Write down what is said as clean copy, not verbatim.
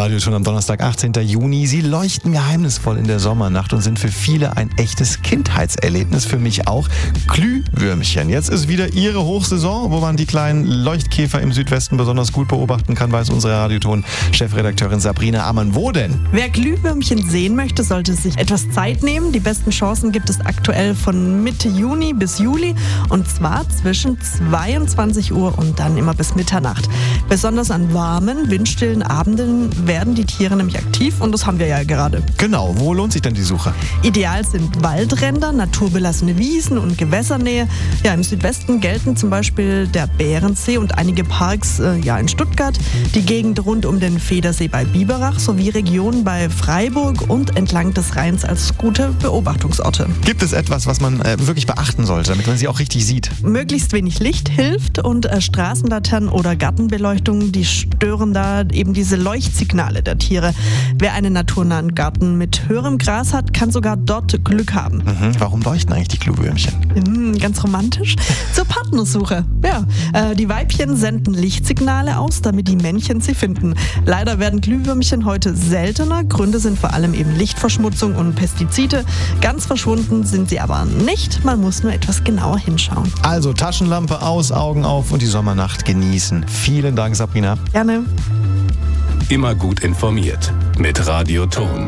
Radio schon am Donnerstag, 18. Juni. Sie leuchten geheimnisvoll in der Sommernacht und sind für viele ein echtes Kindheitserlebnis, für mich auch. Glühwürmchen. Jetzt ist wieder Ihre Hochsaison, wo man die kleinen Leuchtkäfer im Südwesten besonders gut beobachten kann, weiß unsere Radioton-Chefredakteurin Sabrina Ammann. Wo denn? Wer Glühwürmchen sehen möchte, sollte sich etwas Zeit nehmen. Die besten Chancen gibt es aktuell von Mitte Juni bis Juli und zwar zwischen 22 Uhr und dann immer bis Mitternacht. Besonders an warmen, windstillen Abenden werden die Tiere nämlich aktiv und das haben wir ja gerade. Genau, wo lohnt sich denn die Suche? Ideal sind Waldränder, naturbelassene Wiesen und Gewässernähe. Ja, im Südwesten gelten zum Beispiel der Bärensee und einige Parks in Stuttgart, die Gegend rund um den Federsee bei Biberach sowie Regionen bei Freiburg und entlang des Rheins als gute Beobachtungsorte. Gibt es etwas, was man wirklich beachten sollte, damit man sie auch richtig sieht? Möglichst wenig Licht hilft und Straßenlaternen oder Gartenbeleuchtung, die stören da eben diese Leuchtsignale der Tiere. Wer einen naturnahen Garten mit höherem Gras hat, kann sogar dort Glück haben. Warum leuchten eigentlich die Glühwürmchen? Ganz romantisch. Zur Partnersuche. Ja, die Weibchen senden Lichtsignale aus, damit die Männchen sie finden. Leider werden Glühwürmchen heute seltener. Gründe sind vor allem eben Lichtverschmutzung und Pestizide. Ganz verschwunden sind sie aber nicht. Man muss nur etwas genauer hinschauen. Also Taschenlampe aus, Augen auf und die Sommernacht genießen. Vielen Dank, Sabrina. Gerne. Immer gut informiert mit Radio Ton.